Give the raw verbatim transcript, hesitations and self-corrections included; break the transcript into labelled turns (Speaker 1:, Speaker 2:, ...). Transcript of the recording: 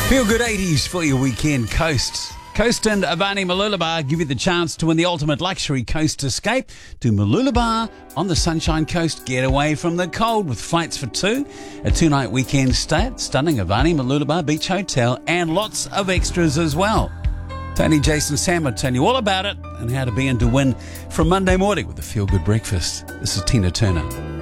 Speaker 1: Feel good eighties for your weekend coast. Coast and Avani Mooloolaba give you the chance to win the ultimate luxury coast escape to Mooloolaba on the Sunshine Coast. Get away from the cold with flights for two, a two-night weekend stay at stunning Avani Mooloolaba Beach Hotel, and lots of extras as well. Tony, Jason, Sam will tell you all about it and how to be in to win from Monday morning with the Feel Good Breakfast. This is Tina Turner.